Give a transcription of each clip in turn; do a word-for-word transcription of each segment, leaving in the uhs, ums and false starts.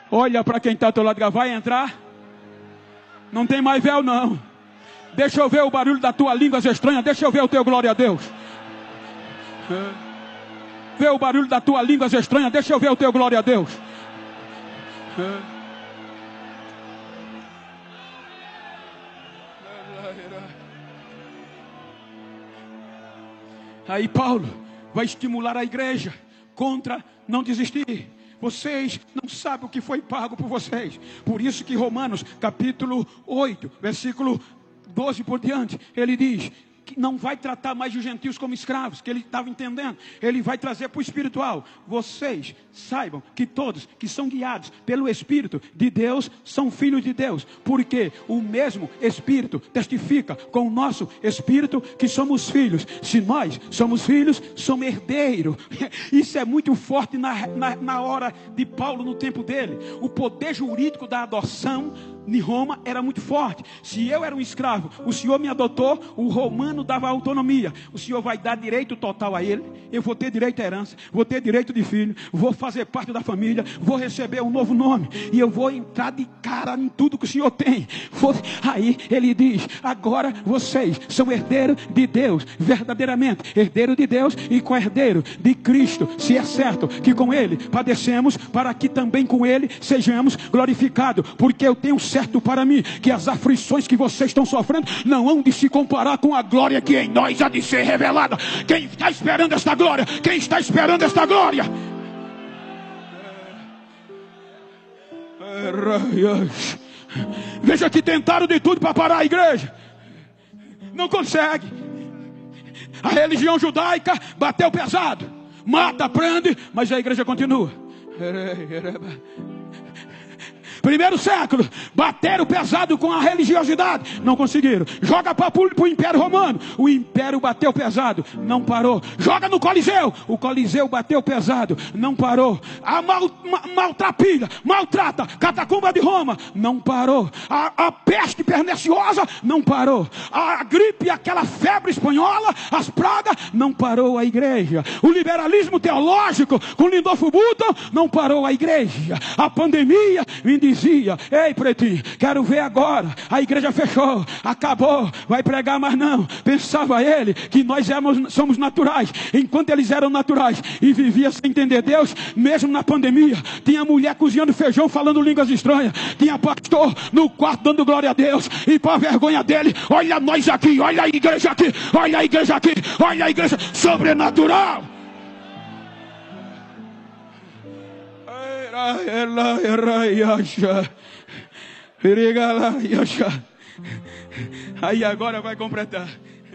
Olha para quem está ao teu lado, diga, vai entrar? Não tem mais véu não. Deixa eu ver o barulho da tua língua estranha. Deixa eu ver o teu glória a Deus. Vê o barulho da tua língua estranha. Deixa eu ver o teu glória a Deus. Aí Paulo vai estimular a igreja contra não desistir. Vocês não sabem o que foi pago por vocês. Por isso que Romanos capítulo oito, versículo doze por diante, ele diz que não vai tratar mais os gentios como escravos, que ele estava entendendo. Ele vai trazer para o espiritual. Vocês saibam que todos que são guiados pelo Espírito de Deus são filhos de Deus. Porque o mesmo Espírito testifica com o nosso Espírito que somos filhos. Se nós somos filhos, somos herdeiros. Isso é muito forte na, na, na hora de Paulo, no tempo dele. O poder jurídico da adoção em Roma era muito forte. Se eu era um escravo, o Senhor me adotou, o romano dava autonomia. O Senhor vai dar direito total a ele. Eu vou ter direito à herança, vou ter direito de filho, vou fazer parte da família, vou receber um novo nome, e eu vou entrar de cara em tudo que o Senhor tem. Aí ele diz, agora vocês são herdeiros de Deus, verdadeiramente herdeiro de Deus e co-herdeiro de Cristo, se é certo que com ele padecemos, para que também com ele sejamos glorificados. Porque eu tenho certo para mim que as aflições que vocês estão sofrendo não hão de se comparar com a glória que em nós há de ser revelada. Quem está esperando esta glória? Quem está esperando esta glória? Veja que tentaram de tudo para parar a igreja, não consegue. A religião judaica bateu pesado, mata, prende, mas a igreja continua. Primeiro século, bateram pesado com a religiosidade, não conseguiram. Joga para o Império Romano, o Império bateu pesado, não parou. Joga no Coliseu, o Coliseu bateu pesado, não parou. A mal, ma, maltrapilha, maltrata, catacumba de Roma, não parou. A, a peste perniciosa, não parou. A gripe, aquela febre espanhola, as pragas, não parou a igreja. O liberalismo teológico com Lindolfo Button, não parou a igreja. A pandemia, me dizia, ei pretinho, quero ver agora. A igreja fechou, acabou, vai pregar mais não. Pensava ele que nós éramos, somos naturais, enquanto eles eram naturais e vivia sem entender Deus. Mesmo na pandemia, tinha mulher cozinhando feijão, falando línguas estranhas, tinha pastor no quarto dando glória a Deus. E para vergonha dele, olha nós aqui, olha a igreja aqui, olha a igreja aqui, olha a igreja sobrenatural. Aí agora vai completar.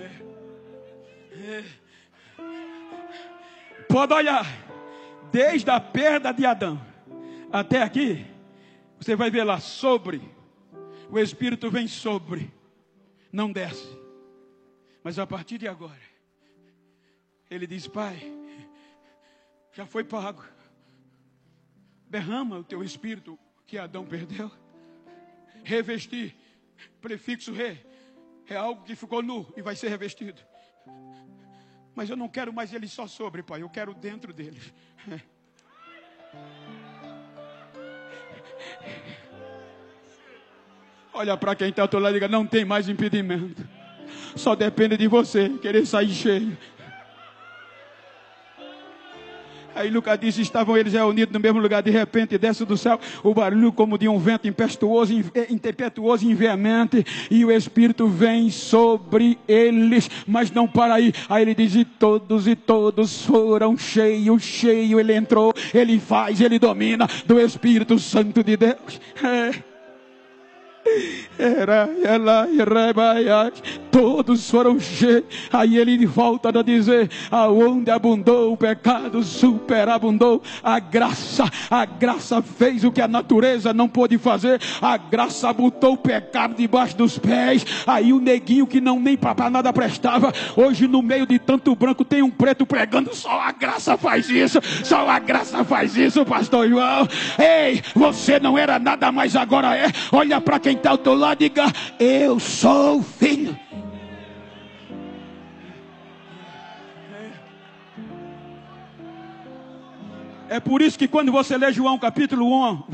Pode olhar, desde a perda de Adão até aqui, você vai ver lá sobre. O Espírito vem sobre, não desce. Mas a partir de agora, ele diz, Pai, já foi pago. Derrama o teu Espírito que Adão perdeu. Revestir, prefixo re, é algo que ficou nu e vai ser revestido. Mas eu não quero mais ele só sobre, Pai, eu quero dentro deles. Olha para quem está ao teu lado e diga, não tem mais impedimento. Só depende de você querer sair cheio. Aí Lucas disse, estavam eles reunidos no mesmo lugar, de repente desce do céu o barulho como de um vento impetuoso, impetuoso e veemente, e o Espírito vem sobre eles, mas não para aí. Aí ele diz, e todos e todos foram cheios, cheio, ele entrou, ele faz, ele domina do Espírito Santo de Deus. É. Era, ela, todos foram cheios. Aí ele volta a dizer, aonde abundou o pecado, superabundou a graça. A graça fez o que a natureza não pôde fazer. A graça botou o pecado debaixo dos pés. Aí o neguinho que não nem para nada prestava, hoje no meio de tanto branco tem um preto pregando, só a graça faz isso, só a graça faz isso, pastor João. Ei, você não era nada, mas agora é. Olha para quem está ao teu lado e diga, eu sou filho. É por isso que quando você lê João capítulo um,